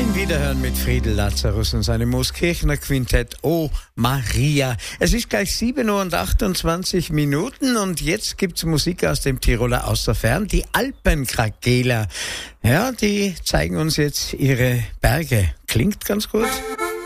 Schön wiederhören mit Friedel Lazarus und seinem Mooskirchener Quintett Oh Maria. Es ist gleich 7:28 und jetzt gibt's Musik aus dem Tiroler Außerfern, die Alpenkrakeler. Ja, die zeigen uns jetzt ihre Berge. Klingt ganz gut.